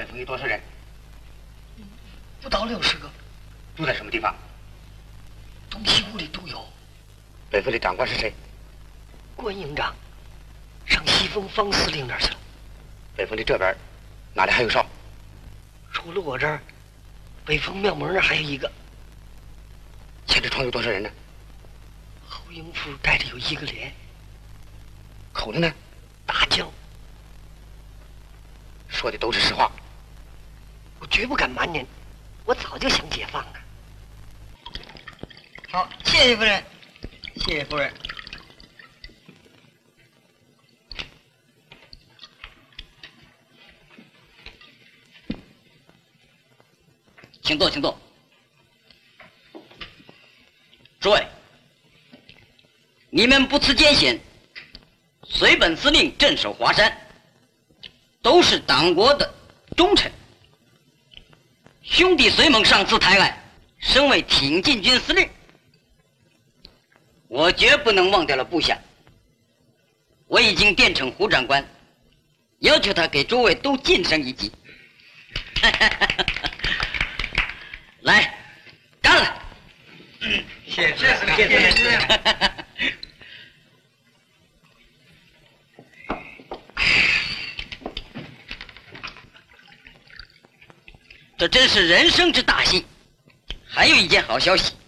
风有多少人？ 不到60个。 住在什么地方？ 东西屋里都有。 北府的长官是谁？ 关营长，上西风方司令那儿去了。 北府的这边哪里还有哨？ 除了我这儿，北风庙门那儿还有一个。 现在床有多少人呢？ 侯营副带着有1个连。 口子呢？ 大将。 说的都是实话。 我绝不敢瞒您，我早就想解放了。 好，谢谢夫人，谢谢夫人。 请坐，请坐。诸位，你们不辞艰险，随本司令镇守华山，都是党国的忠臣。兄弟随盟上次台来，身为挺进军司令，我绝不能忘掉了部下。我已经电呈胡长官，要求他给诸位都晋升1级。来，干了！ 谢谢司令，谢谢司令。 这真是人生之大幸。还有一件好消息，